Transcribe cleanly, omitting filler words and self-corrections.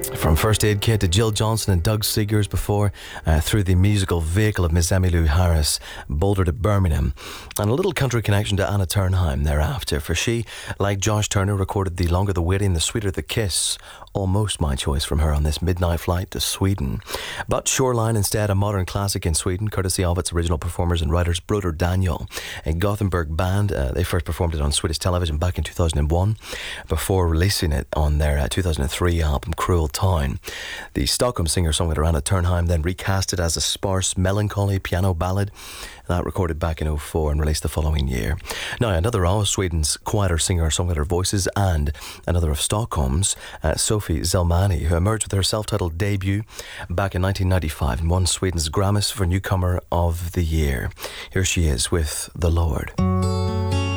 From First Aid Kit to Jill Johnson and Doug Seegers before, through the musical vehicle of Miss Emmylou Harris, Boulder to Birmingham, and a little country connection to Anna Turnheim thereafter, for she, like Josh Turner, recorded The Longer the Waiting, The Sweeter the Kiss, almost my choice from her on this midnight flight to Sweden. But Shoreline instead, a modern classic in Sweden, courtesy of its original performers and writers, Broder Daniel, a Gothenburg band. They first performed it on Swedish television back in 2001, before releasing it on their 2003 album Cruel Town. The Stockholm singer-songwriter Anna Turnheim then recast it as a sparse, melancholy piano ballad, that recorded back in 2004 and released the following year. Now, another of Sweden's quieter singer-songwriter voices, and another of Stockholm's, Sophie Zelmani, who emerged with her self-titled debut back in 1995 and won Sweden's Grammis for Newcomer of the Year. Here she is with The Lord.